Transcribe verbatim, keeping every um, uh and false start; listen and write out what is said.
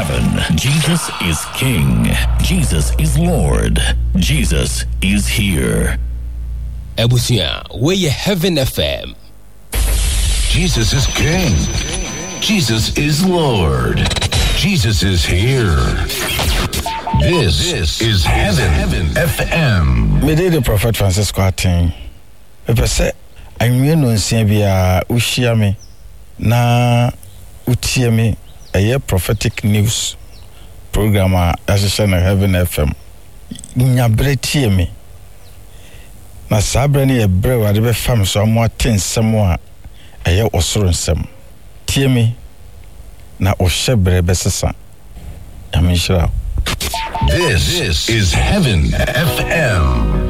heaven. Jesus is King. Jesus is Lord. Jesus is here. Ebusia, where you Heaven F M. Jesus is King. Jesus is Lord. Jesus is here. This, this is Heaven, Heaven F M. Me dey the Prophet Francisco Aten. Me say anwie no nsia bia uhia me na utie me a prophetic news program a ahye na Heaven F M. Nyabre tie me. Na sabre ne e bre wa de be fam so mo atensem a eye osoro nsem. Tie me na o hyebre be sesa. Amishra. This, this is Heaven F M.